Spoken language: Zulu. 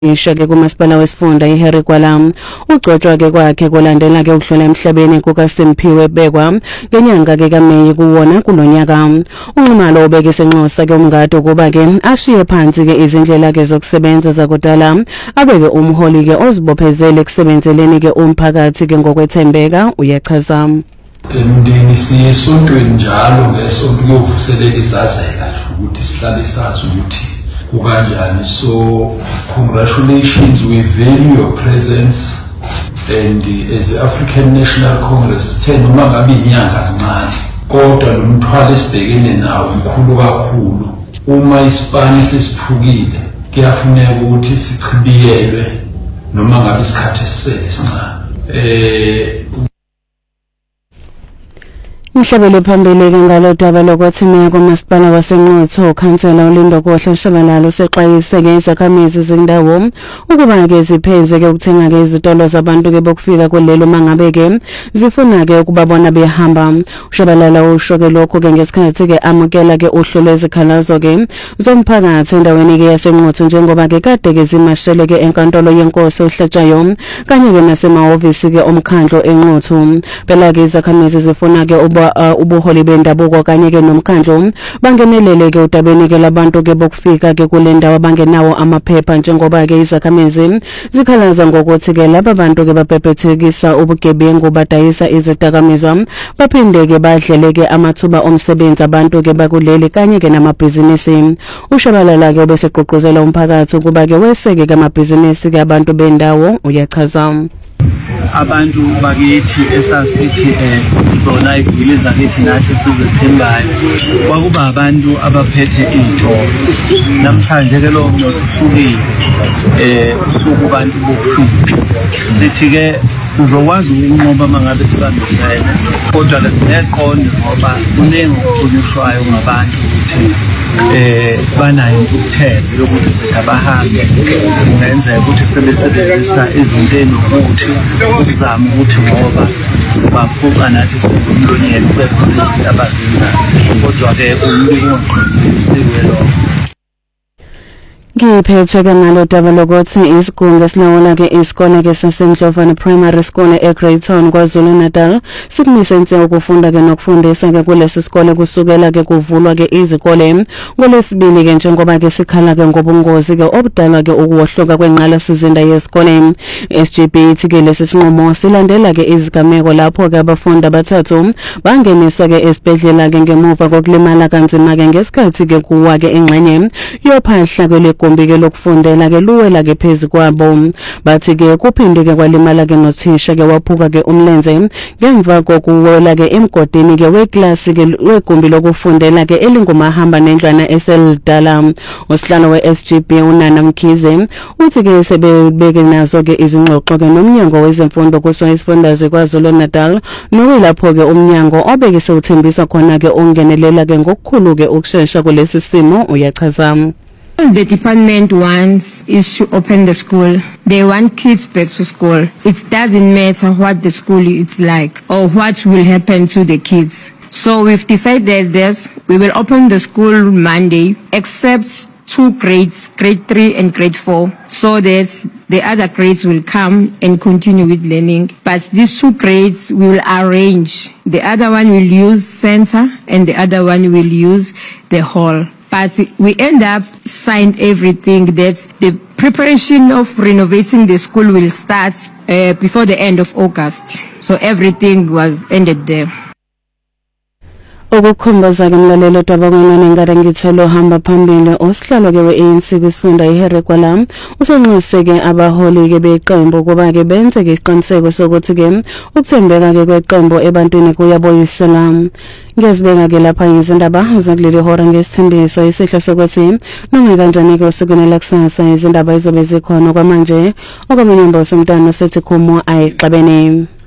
isha-ke kumasipala wesifunda iHarry Gwala. Ugcotshwa-ke kwakhe kulandela-ke ukudlula emhlabeni kukaSimphiwe Bekwa ngenyanga-ke kaMeyi kuwona kulonyaka. UNxumalo ubeke isenxusa-ke umngadi ukuba-ke ashiye phansi-ke izindlela-ke zokusebenza zakudala abeke umholi-ke ozibophezele ekusebenzeleni-ke umphakathi-ke ngokwethembeka uyachaza. Emndeni siye esontweni njalo ngesonto kuyovuselela izazela ukuthi sihlale sazi ukuthi kukanjani. So congratulations, we value your presence, and as the African National Congress sithe noma ngabe inyanga zincane kodwa lo mthwalo esibhekene nawo mkhulu kakhulu. Uma isipani sesiphukile kuyafuneka ukuthi sichibiyelwe noma ngabe isikhathi esisele sincane. Umhlabelo phambili-ke ngalo daba lokwathimeka komasipala waseNquthu, ukhansela uLindo Kohla Shabalala usexwayise-ke izakhamizi zendawo ukuba-ke zipheze-ke ukuthenga-ke izitolo zabantu-ke bokufika kulelo mangabe-ke zifuna-ke ukubabona behamba. UShabalala usho-ke lokho-ke ngesikhathi-ke amukela-ke uhlu lwezikhalazo-ke zomphakathi endaweni-ke yaseNquthu njengoba-ke kade-ke zimashele-ke enkantolo yenkosi uHlatshayo kanye-ke nasemahhovisi-ke omkhandlu eNquthu. Phela-ke izakhamizi zifuna-ke ubuholi bendabuko kanye-ke nomkhandlu bangenelele-ke udabeni-ke labantu-ke bokufika-ke kule ndawo abangenawo amaphepha njengoba-ke izakhamizi zikhalaza ngokuthi-ke laba bantu-ke babhebhethekisa ubugebengu, badayisa izidakamizwa, baphinde-ke badlele-ke amathuba omsebenzi abantu-ke bakuleli kanye-ke namabhizinisi. UShabalala-ke ubesegqugquzela umphakathi ukuba-ke weseke-ke amabhizinisi-ke abantu bendawo uyachaza. Abantu bakithi esasithi zona ivili zakithi nathi sizethembayo kwakuba abantu abaphethe iy'tolo. Namhlanje-ke lowo mnotho usukile usuku bantu bokufika. Sithi-ke sizokwazi ukunqoba mangabe sibambisene, kodwa-ke sineqondo ngoba kuningi okuthunyushwayo ngabantu ukuthi banayo intukuthelo yokuthi sekabahambe. Kungenzeka ukuthi sebesebenzisa izinto ey'nokuthi ukuzama ukuthi ngoba sibaphuca nathi singumlonyeni kube khona izinto abazenzayo, kodwa-ke umuntu ongaqinisekisiwe lokho. Ngiphethe-ke ngalo daba lokuthi isigungu esilawula-ke isikole-ke saseNdlovana Primary School eGreyton KwaZulu-Natal sikumise ukufunda-ke nokufundisa-ke kulesi sikole kusukela-ke kuvulwa-ke izikole ngoLwesibili-ke njengoba-ke sikhala-ke ngobungozi-ke obudalwa-ke ukuwohloka kwengqalasizinda yesikole. SGB ithi-ke lesi sinqumo silandela-ke izigameko lapho-ke abafundi abathathu bangeniswa-ke esibhedlela-ke ngemuva kokulimala kanzima-ke ngesikhathi-ke kuwa-ke engxenye yophahla kwele gumbi-ke lokufundela-ke luwela-ke phezu kwabo. Bathi-ke kuphinde-ke kwalimala-ke nothisha-ke waphuka-ke umlenze ngemva kokuwela-ke emgodini-ke weklasi-ke wegumbi lokufundela-ke elingumahamba nendlwana eselidala. Usihlalo we-SGB uNana Mkhize uthi-ke sebebeke nazo-ke izingxoxo-ke nomnyango wezemfundo kusona isifundazwe KwaZulu-Natal nokuyilapho-ke umnyango obekise uthembisa khona-ke ungenelela-ke ngokukhulu-ke ukushesha kulesi simo uyachaza. The department wants is to open the school. They want kids back to school. It doesn't matter what the school is like or what will happen to the kids. So we've decided that we will open the school Monday, except 2 grades, grade 3 and grade 4, so that the other grades will come and continue with learning. But these 2 grades we will arrange. The other one will use center and the other one will use the hall. But we end up signed everything that the preparation of renovating the school will start before the end of August. So everything was ended there. Ukukhombaza-ke mlalelo tabangana ngare ngithelo hamba phambili osihlalo-ke we-ANC kwisifunda iHarry Gwala usenxuse-ke abaholi-ke beqembu kuba-ke benze-ke isiqiniseko sokuthi-ke ukuthembeka-ke kweqembu ebantwini kuyaboyisela. Ngiyazibeka-ke lapha izindaba zakuleli hora ngesithembiso isihle sokuthi noma kanjani-ke osukwini lakusasa izindaba izobe zikhona kwamanje okwamanye imboso umntwana sethi khumo ayixabene.